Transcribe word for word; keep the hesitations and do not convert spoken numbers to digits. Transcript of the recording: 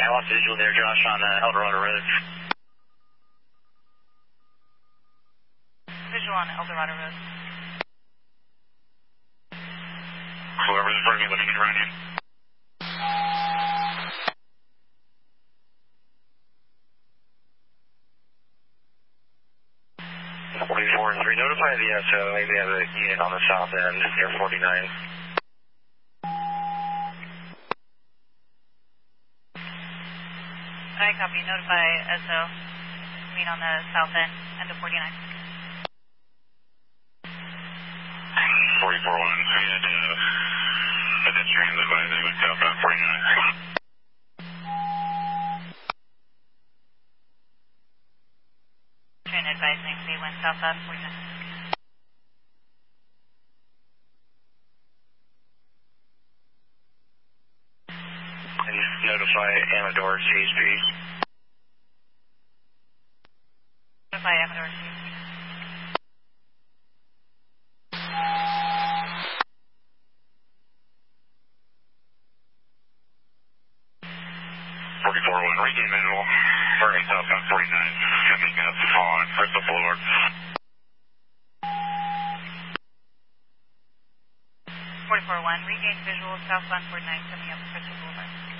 I lost visual there, Josh, on uh, Eldorado Road. Visual on Eldorado Road. Whoever's in front of me, let me get around you. forty-four and three, notify the S O, maybe have a unit on the south end, near forty-nine. I copy, notify S O, meet on the south end, end of forty-nine. forty-four one, we had uh, pedestrians advising with southbound forty-nine. Train advising, they went southbound forty-nine. Notify Amador C S P. Notify Amador C S P. forty-four one, regain visual, burning southbound forty-nine, coming up on Crystal Boulevard. forty-four one, regain visual, southbound forty-nine, coming up Crystal Boulevard.